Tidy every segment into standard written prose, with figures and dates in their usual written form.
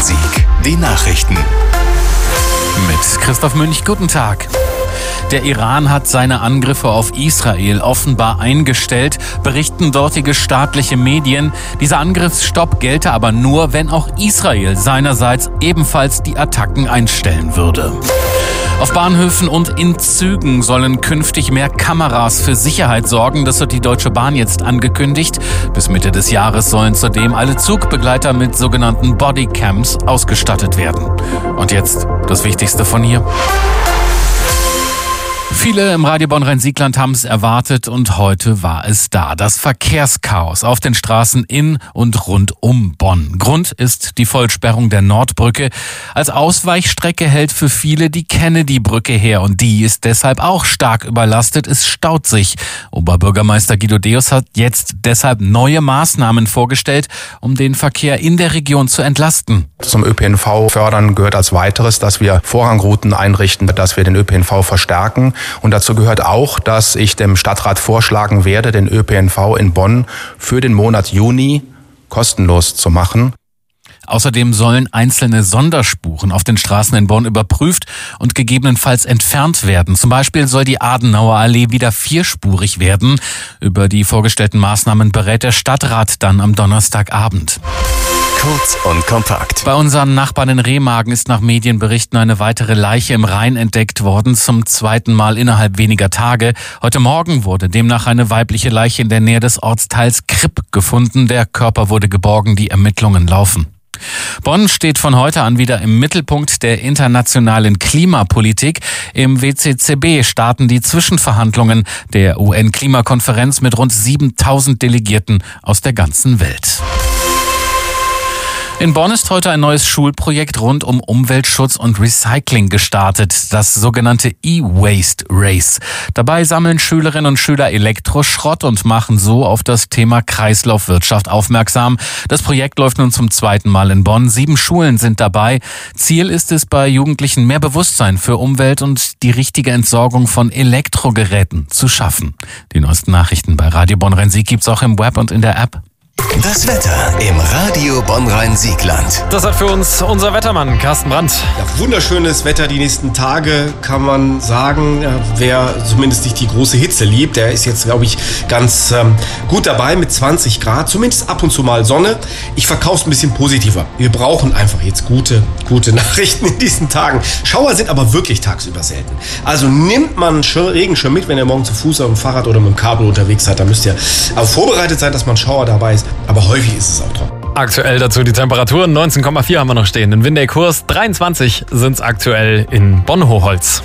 Sieg. Die Nachrichten. Mit Christoph Münch, guten Tag. Der Iran hat seine Angriffe auf Israel offenbar eingestellt, berichten dortige staatliche Medien. Dieser Angriffsstopp gelte aber nur, wenn auch Israel seinerseits ebenfalls die Attacken einstellen würde. Auf Bahnhöfen und in Zügen sollen künftig mehr Kameras für Sicherheit sorgen. Das hat die Deutsche Bahn jetzt angekündigt. Bis Mitte des Jahres sollen zudem alle Zugbegleiter mit sogenannten Bodycams ausgestattet werden. Und jetzt das Wichtigste von hier. Viele im Radio Bonn-Rhein-Siegland haben es erwartet und heute war es da. Das Verkehrschaos auf den Straßen in und rund um Bonn. Grund ist die Vollsperrung der Nordbrücke. Als Ausweichstrecke hält für viele die Kennedy-Brücke her und die ist deshalb auch stark überlastet. Es staut sich. Oberbürgermeister Guido Deus hat jetzt deshalb neue Maßnahmen vorgestellt, um den Verkehr in der Region zu entlasten. Zum ÖPNV fördern gehört als weiteres, dass wir Vorrangrouten einrichten, dass wir den ÖPNV verstärken. Und dazu gehört auch, dass ich dem Stadtrat vorschlagen werde, den ÖPNV in Bonn für den Monat Juni kostenlos zu machen. Außerdem sollen einzelne Sonderspuren auf den Straßen in Bonn überprüft und gegebenenfalls entfernt werden. Zum Beispiel soll die Adenauer Allee wieder vierspurig werden. Über die vorgestellten Maßnahmen berät der Stadtrat dann am Donnerstagabend. Kurz und kompakt. Bei unseren Nachbarn in Remagen ist nach Medienberichten eine weitere Leiche im Rhein entdeckt worden, zum zweiten Mal innerhalb weniger Tage. Heute Morgen wurde demnach eine weibliche Leiche in der Nähe des Ortsteils Kripp gefunden. Der Körper wurde geborgen, die Ermittlungen laufen. Bonn steht von heute an wieder im Mittelpunkt der internationalen Klimapolitik. Im WCCB starten die Zwischenverhandlungen der UN-Klimakonferenz mit rund 7.000 Delegierten aus der ganzen Welt. In Bonn ist heute ein neues Schulprojekt rund um Umweltschutz und Recycling gestartet, das sogenannte E-Waste Race. Dabei sammeln Schülerinnen und Schüler Elektroschrott und machen so auf das Thema Kreislaufwirtschaft aufmerksam. Das Projekt läuft nun zum zweiten Mal in Bonn. 7 Schulen sind dabei. Ziel ist es, bei Jugendlichen mehr Bewusstsein für Umwelt und die richtige Entsorgung von Elektrogeräten zu schaffen. Die neuesten Nachrichten bei Radio Bonn-Rhein-Sieg gibt's auch im Web und in der App. Das Wetter im Radio Bonn-Rhein-Siegland. Das hat für uns unser Wettermann Carsten Brandt. Ja, wunderschönes Wetter die nächsten Tage, kann man sagen. Wer zumindest nicht die große Hitze liebt, der ist jetzt, glaube ich, ganz gut dabei mit 20 Grad. Zumindest ab und zu mal Sonne. Ich verkaufe es ein bisschen positiver. Wir brauchen einfach jetzt gute Nachrichten in diesen Tagen. Schauer sind aber wirklich tagsüber selten. Also nimmt man Regenschirm mit, wenn ihr morgen zu Fuß, auf dem Fahrrad oder mit dem Kabel unterwegs seid. Da müsst ihr aber vorbereitet sein, dass man Schauer dabei ist. Aber häufig ist es auch trocken. Aktuell dazu die Temperaturen 19,4 haben wir noch stehen. In Windeck-Kurs 23 sind es aktuell in Bonn-Hochholz.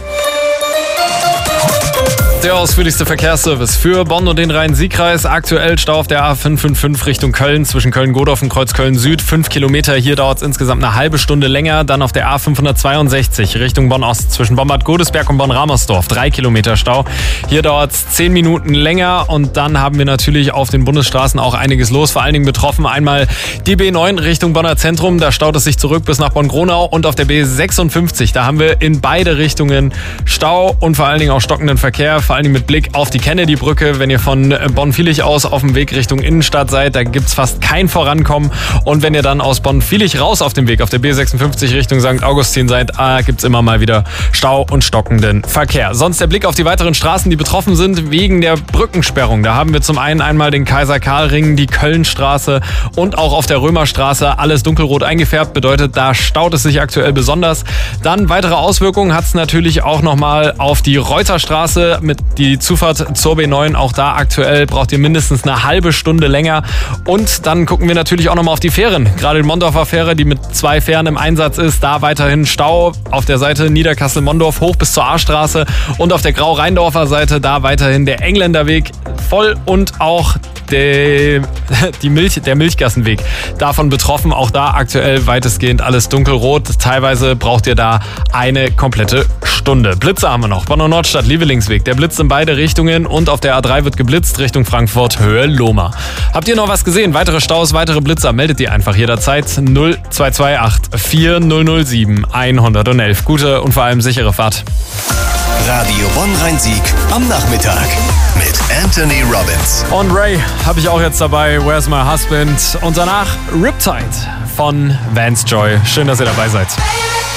Der ausführlichste Verkehrsservice für Bonn und den Rhein-Sieg-Kreis. Aktuell Stau auf der A555 Richtung Köln, zwischen Köln-Godorf und Kreuzköln-Süd. 5 Kilometer, hier dauert es insgesamt eine halbe Stunde länger. Dann auf der A562 Richtung Bonn-Ost, zwischen Bonn-Bad Godesberg und Bonn-Ramersdorf. 3 Kilometer Stau. Hier dauert es 10 Minuten länger. Und dann haben wir natürlich auf den Bundesstraßen auch einiges los. Vor allen Dingen betroffen einmal die B9 Richtung Bonner Zentrum. Da staut es sich zurück bis nach Bonn-Gronau. Und auf der B56, da haben wir in beide Richtungen Stau und vor allen Dingen auch stockenden Verkehr. Vor allen Dingen mit Blick auf die Kennedy-Brücke. Wenn ihr von Bonn-Vilich aus auf dem Weg Richtung Innenstadt seid, da gibt's fast kein Vorankommen. Und wenn ihr dann aus Bonn-Vilich raus auf dem Weg auf der B56 Richtung St. Augustin seid, gibt's immer mal wieder Stau und stockenden Verkehr. Sonst der Blick auf die weiteren Straßen, die betroffen sind wegen der Brückensperrung. Da haben wir zum einen einmal den Kaiser-Karl-Ring, die Kölnstraße und auch auf der Römerstraße alles dunkelrot eingefärbt. Bedeutet, da staut es sich aktuell besonders. Dann weitere Auswirkungen hat's natürlich auch nochmal auf die Reuterstraße mit die Zufahrt zur B9. Auch da aktuell braucht ihr mindestens eine halbe Stunde länger. Und dann gucken wir natürlich auch nochmal auf die Fähren. Gerade die Mondorfer Fähre, die mit 2 Fähren im Einsatz ist, da weiterhin Stau auf der Seite Niederkassel-Mondorf hoch bis zur A-Straße und auf der Grau-Rheindorfer Seite da weiterhin der Engländerweg voll und auch der Milchgassenweg davon betroffen. Auch da aktuell weitestgehend alles dunkelrot. Teilweise braucht ihr da eine komplette Stunde. Blitze haben wir noch. Bonner Nordstadt, Lievelingsweg. Der blitzt in beide Richtungen und auf der A3 wird geblitzt Richtung Frankfurt, Höhe Lohmar. Habt ihr noch was gesehen? Weitere Staus, weitere Blitzer? Meldet ihr einfach jederzeit 0228 4007 111. Gute und vor allem sichere Fahrt. Radio Bonn-Rhein-Sieg am Nachmittag mit Anthony Robbins. Und Ray habe ich auch jetzt dabei, Where's My Husband? Und danach Riptide von Vance Joy. Schön, dass ihr dabei seid.